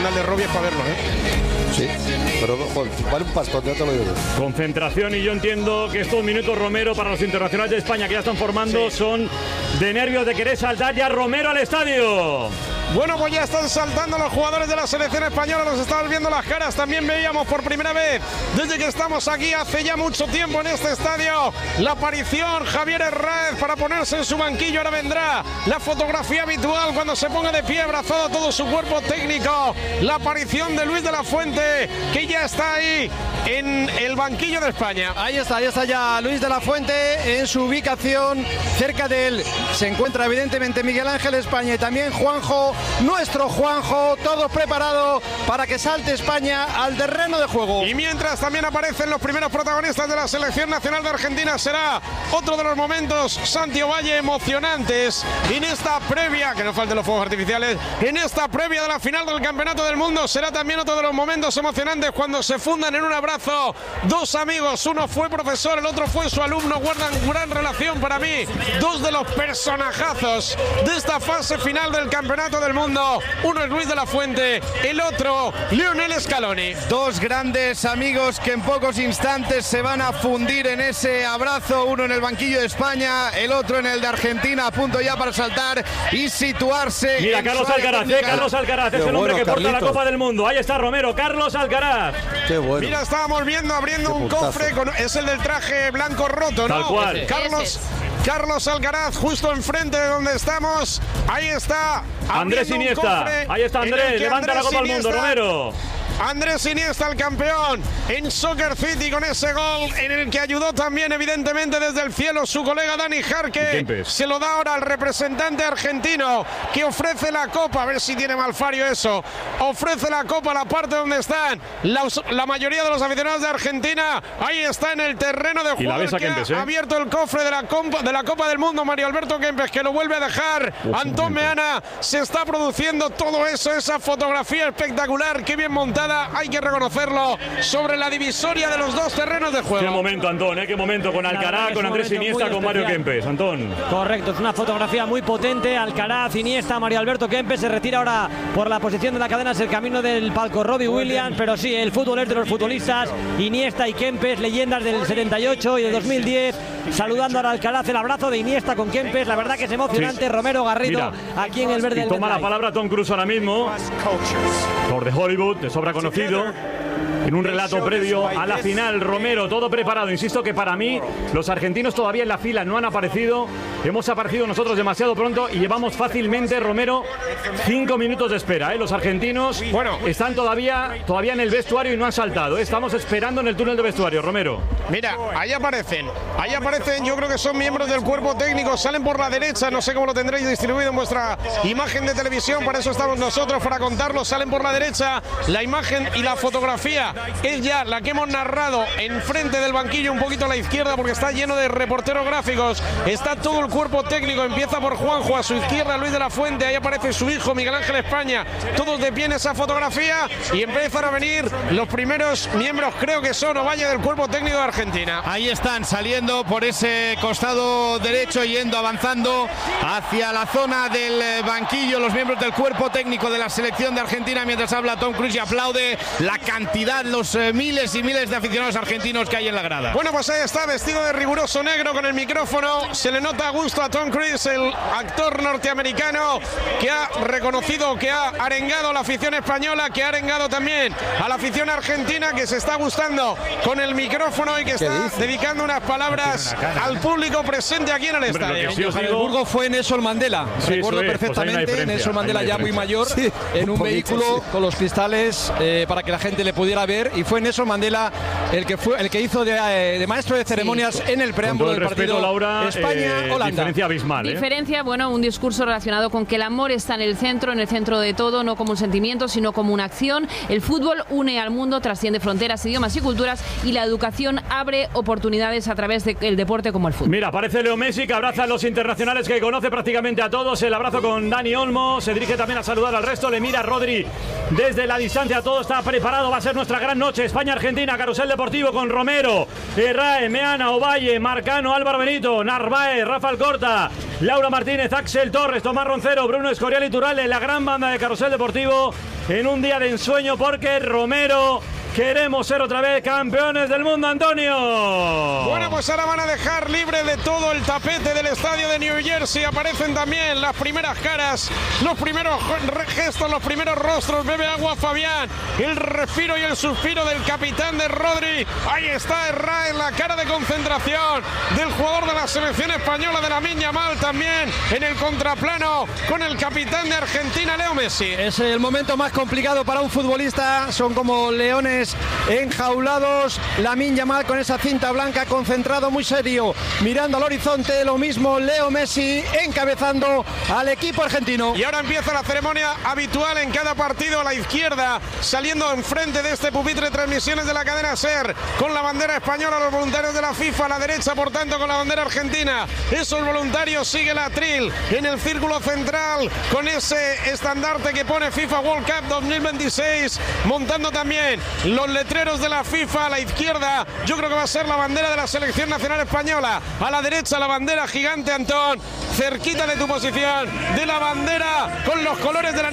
chándal de Robbie es para verlo, Sí, pero joder, vale un pastón, ya te lo digo. Concentración, y yo entiendo que estos minutos, Romero, para los internacionales de España que ya están formando, son de nervios, de querer saltar ya Romero al estadio. Bueno, pues ya están saltando los jugadores de la selección española, nos estamos viendo las caras, también veíamos por primera vez, desde que estamos aquí hace ya mucho tiempo en este estadio, la aparición Javier Herráez para ponerse en su banquillo. Ahora vendrá la fotografía habitual cuando se ponga de pie, abrazado todo su cuerpo técnico, la aparición de Luis de la Fuente, que ya está ahí en el banquillo de España. Ahí está ya Luis de la Fuente en su ubicación. Cerca de él se encuentra evidentemente Miguel Ángel España y también Juanjo, nuestro Juanjo, todo preparado para que salte España al terreno de juego. Y mientras también aparecen los primeros protagonistas de la selección nacional de Argentina, será otro de los momentos, Santi Ovalle, emocionantes en esta previa, que no falten los fuegos artificiales, en esta previa de la final del Campeonato del Mundo. Será también otro de los momentos emocionantes cuando se fundan en un abrazo dos amigos, uno fue profesor, el otro fue su alumno, guardan gran relación para mí, dos de los personajazos de esta fase final del Campeonato del Mundo. Uno es Luis de la Fuente, el otro Lionel Scaloni. Dos grandes amigos que en pocos instantes se van a fundir en ese abrazo, uno en el banquillo de España, el otro en el de Argentina, a punto ya para saltar y situarse. Mira, Carlos Alcaraz, Carlos Alcaraz, es el hombre que porta la Copa del Mundo. Ahí está Romero, Carlos Alcaraz. Qué bueno. Mira, estábamos viendo abriendo un cofre, es el del traje blanco roto, ¿no? Tal cual. Carlos Alcaraz, justo enfrente de donde estamos. Ahí está Andrés Iniesta. Ahí está Andrés, levanta la Copa del Mundo, Romero. Andrés Iniesta, el campeón en Soccer City, con ese gol en el que ayudó también evidentemente desde el cielo su colega Dani Jarque. Se lo da ahora al representante argentino, que ofrece la copa, a ver si tiene malfario eso, ofrece la copa a la parte donde están la mayoría de los aficionados de Argentina. Ahí está en el terreno de juego, que Kempes, ha abierto el cofre de la Copa del Mundo, Mario Alberto Kempes, que lo vuelve a dejar. Antón Meana, se está produciendo todo eso, esa fotografía espectacular, que bien montada, hay que reconocerlo, sobre la divisoria de los dos terrenos de juego. Qué momento, Antón, qué momento con Alcaraz, con Andrés Iniesta, con Mario Kempes, Antón. Correcto, es una fotografía muy potente. Alcaraz, Iniesta, Mario Alberto Kempes. Se retira ahora por la posición de la cadena, es el camino del palco Robbie Williams, pero sí, el fútbol es de los futbolistas. Iniesta y Kempes, leyendas del 78 y del 2010, saludando ahora a Alcaraz, el abrazo de Iniesta con Kempes, la verdad que es emocionante. Sí. Romero Garrido, mira, aquí en el verde del toma la palabra Tom Cruise ahora mismo, por de Hollywood, de sobra conocido, en un relato previo a la final. Romero, todo preparado. Insisto que para mí los argentinos todavía en la fila no han aparecido. Hemos aparecido nosotros demasiado pronto y llevamos fácilmente, Romero, 5 minutos de espera. Los argentinos están todavía en el vestuario y no han saltado. Estamos esperando en el túnel de vestuario, Romero. Mira, ahí aparecen, yo creo que son miembros del cuerpo técnico, salen por la derecha, no sé cómo lo tendréis distribuido en vuestra imagen de televisión, para eso estamos nosotros, para contarlo. Salen por la derecha, la imagen y la fotografía es ya la que hemos narrado enfrente del banquillo, un poquito a la izquierda, porque está lleno de reporteros gráficos. Está todo el cuerpo técnico, empieza por Juanjo, a su izquierda Luis de la Fuente, ahí aparece su hijo Miguel Ángel España, todos de pie en esa fotografía, y empiezan a venir los primeros miembros, creo que son Ovalle, del cuerpo técnico de Argentina. Ahí están saliendo por ese costado derecho, yendo, avanzando hacia la zona del banquillo, los miembros del cuerpo técnico de la selección de Argentina, mientras habla Tom Cruise y aplaude la cantidad, los miles y miles de aficionados argentinos que hay en la grada. Bueno, pues ahí está, vestido de riguroso negro, con el micrófono. Se le nota a gusto a Tom Cruise, el actor norteamericano, que ha reconocido, que ha arengado a la afición española, que ha arengado también a la afición argentina, que se está gustando con el micrófono y que está dedicando unas palabras al público presente aquí en el estadio. En Johannesburgo fue Nelson Mandela, recuerdo perfectamente, Nelson Mandela ya muy mayor, en un vehículo con los cristales para que la gente le pudiera ver, y fue Nelson Mandela el que hizo de maestro de ceremonias en el preámbulo del partido, Laura, España-Holanda. Diferencia abismal. Diferencia, bueno, un discurso relacionado con que el amor está en el centro de todo, no como un sentimiento, sino como una acción. El fútbol une al mundo, trasciende fronteras, idiomas y culturas, y la educación abre oportunidades a través del deporte como el fútbol. Mira, aparece Leo Messi, que abraza a los internacionales, que conoce prácticamente a todos. El abrazo con Dani Olmo, se dirige también a saludar al resto, le mira a Rodri desde la distancia, todo está preparado, va a ser nuestra gran noche. España-Argentina, carrusel deportivo con Romero, Herráez, Meana, Ovalle, Marcano, Álvaro Benito, Narváez, Rafa Alcorta, Laura Martínez, Axel Torres, Tomás Roncero, Bruno Escorial y Turralde, la gran banda de carrusel deportivo en un día de ensueño porque Romero... Queremos ser otra vez campeones del mundo, Antonio. Bueno, pues ahora van a dejar libre de todo el tapete del estadio de New Jersey. Aparecen también las primeras caras, los primeros gestos, los primeros rostros. Bebe agua Fabián, el respiro y el suspiro del capitán de Rodri. Ahí está Herrera en la cara de concentración del jugador de la selección española, de Lamine Yamal, también en el contraplano con el capitán de Argentina, Leo Messi. Es el momento más complicado para un futbolista. Son como leones enjaulados. Lamine Yamal con esa cinta blanca, concentrado, muy serio, mirando al horizonte. Lo mismo Leo Messi encabezando al equipo argentino. Y ahora empieza la ceremonia habitual en cada partido. A la izquierda, saliendo enfrente de este pupitre, transmisiones de la cadena SER, con la bandera española, los voluntarios de la FIFA. A la derecha, por tanto, con la bandera argentina. Esos voluntarios sigue la atril en el círculo central con ese estandarte que pone FIFA World Cup 2026, montando también los letreros de la FIFA. A la izquierda, yo creo que va a ser la bandera de la selección nacional española. A la derecha, la bandera gigante, Antón, cerquita de tu posición, de la bandera con los colores de la